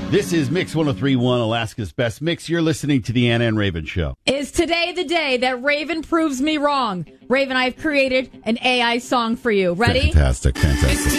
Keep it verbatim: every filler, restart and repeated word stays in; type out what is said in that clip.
This is Mix one oh three point one, Alaska's Best Mix. You're listening to the Anna and Raven Show. Is today the day that Raven proves me wrong? Raven, I've created an A I song for you. Ready? Fantastic, fantastic.